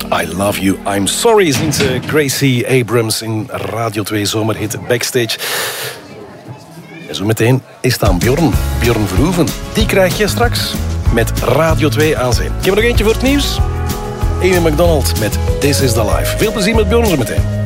I Love You, I'm Sorry, zingt Gracie Abrams in Radio 2 Zomerhit Backstage. En zo meteen is het aan Bjorn Verhoeven. Die krijg je straks met Radio 2 aan zee. Ik heb er nog eentje voor het nieuws. Amy McDonald met This Is The Life. Veel plezier met Bjorn zo meteen.